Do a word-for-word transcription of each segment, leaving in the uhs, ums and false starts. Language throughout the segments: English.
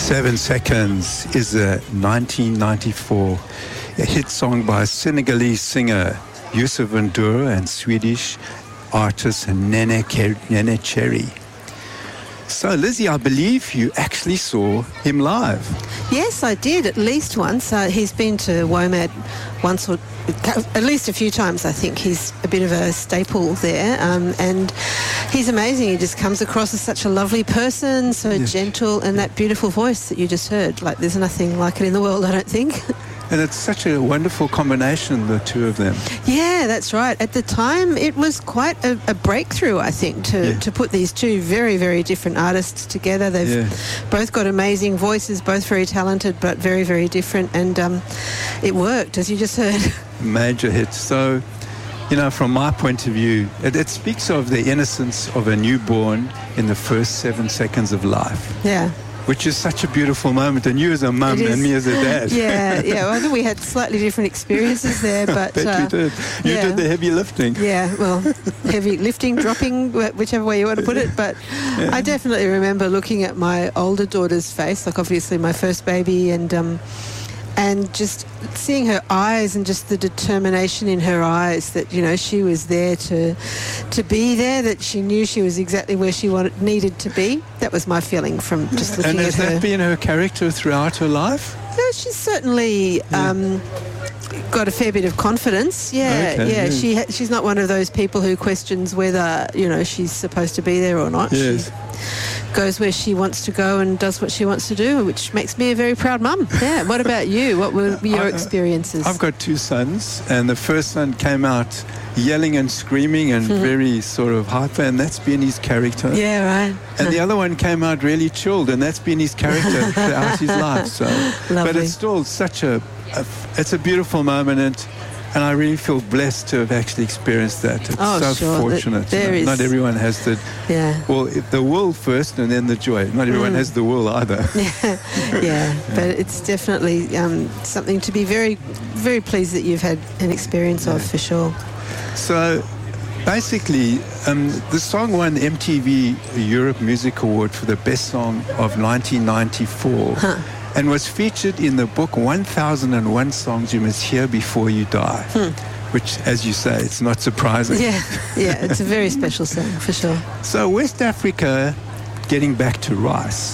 Seven Seconds is a nineteen ninety-four a hit song by Senegalese singer Youssef N'Dour and Swedish artist Nene, Ker- Nene Cherry. So, Lizzie, I believe you actually saw him live. Yes, I did, at least once. Uh, he's been to WOMAD once or at least a few times, I think. He's a bit of a staple there. Um, and he's amazing. He just comes across as such a lovely person, so yes. gentle, and that beautiful voice that you just heard. Like, there's nothing like it in the world, I don't think. And it's such a wonderful combination, the two of them. Yeah, that's right. At the time, it was quite a, a breakthrough, I think, to, yeah. to put these two very, very different artists together. They've yeah. both got amazing voices, both very talented, but very, very different. And um, it worked, as you just heard. Major hit. So, you know, from my point of view, it, it speaks of the innocence of a newborn in the first seven seconds of life. Yeah. Which is such a beautiful moment, and you as a mum and me as a dad. Yeah, yeah. Well, I think we had slightly different experiences there, but I bet uh, you did. You yeah. did the heavy lifting. Yeah, well, heavy lifting, dropping, whichever way you want to put it. But yeah. I definitely remember looking at my older daughter's face, like obviously my first baby, and um, and just seeing her eyes and just the determination in her eyes that, you know, she was there to to be there, that she knew she was exactly where she wanted, needed to be. That was my feeling from just looking and at her. And has that been her character throughout her life? Yeah, she's certainly yeah. um, got a fair bit of confidence. Yeah, okay, yeah. yeah. She ha- she's not one of those people who questions whether, you know, she's supposed to be there or not. Yes. She goes where she wants to go and does what she wants to do, which makes me a very proud mum. Yeah. What about you? What were your experiences? I've got two sons, and the first son came out yelling and screaming and mm-hmm. very sort of hyper, and that's been his character. Yeah, right. And the other one came out really chilled, and that's been his character throughout his life. So, Lovely. But it's still such a, a, it's a beautiful moment, and, and I really feel blessed to have actually experienced that. It's oh, so sure. fortunate. There you know? is. Not everyone has the, yeah. well, the will first and then the joy. Not everyone mm. has the will either. Yeah, yeah. But it's definitely um, something to be very, very pleased that you've had an experience yeah. of, for sure. So, basically, um, the song won the M T V Europe Music Award for the best song of nineteen ninety-four huh. and was featured in the book one thousand one Songs You Must Hear Before You Die, hmm. which, as you say, it's not surprising. Yeah, yeah, it's a very special song, for sure. So West Africa, getting back to rice,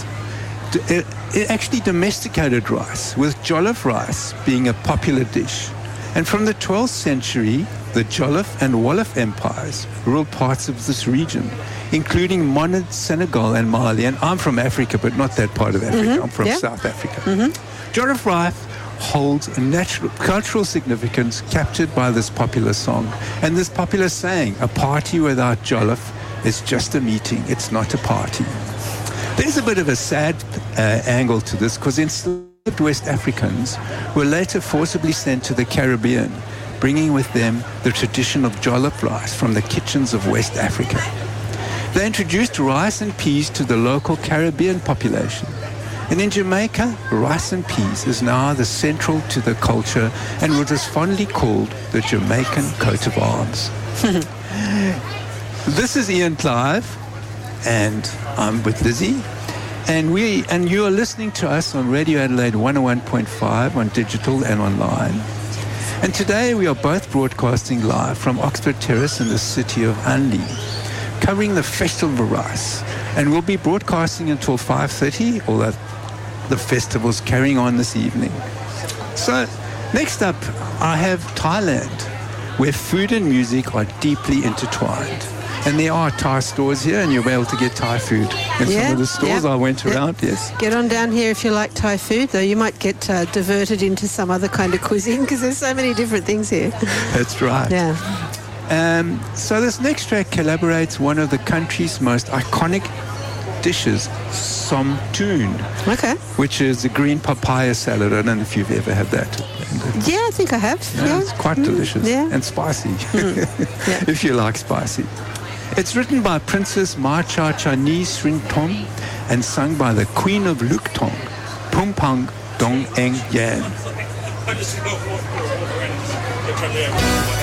it, it actually domesticated rice, with jollof rice being a popular dish. And from the twelfth century, the Jollof and Wolof empires ruled parts of this region, including modern Senegal and Mali. And I'm from Africa, but not that part of Africa. Mm-hmm. I'm from yeah. South Africa. Mm-hmm. Jollof rice holds a natural cultural significance captured by this popular song. And this popular saying, a party without jollof is just a meeting, it's not a party. There's a bit of a sad uh, angle to this, because enslaved West Africans were later forcibly sent to the Caribbean, bringing with them the tradition of jollof rice from the kitchens of West Africa. They introduced rice and peas to the local Caribbean population. And in Jamaica, rice and peas is now the central to the culture and what is fondly called the Jamaican coat of arms. This is Ian Clive, and I'm with Lizzie. And we and you are listening to us on Radio Adelaide one oh one point five on digital and online. And today we are both broadcasting live from Oxford Terrace in the city of Anli, covering the Festival of Rice. And we'll be broadcasting until five thirty, although the festival's carrying on this evening. So next up, I have Thailand, where food and music are deeply intertwined. And there are Thai stores here, and you'll be able to get Thai food in yeah, some of the stores yeah, I went yeah. around, yes. Get on down here if you like Thai food, though you might get uh, diverted into some other kind of cuisine, because there's so many different things here. That's right. Yeah. Um, so this next track collaborates one of the country's most iconic dishes, som toon. Okay. Which is a green papaya salad. I don't know if you've ever had that. Yeah, I think I have. Yeah, yeah. It's quite mm, delicious yeah. and spicy, mm, yeah. if you like spicy. It's written by Princess Marcha Chani Srinthom and sung by the Queen of Luktong, Pumpang Dong Eng Yan.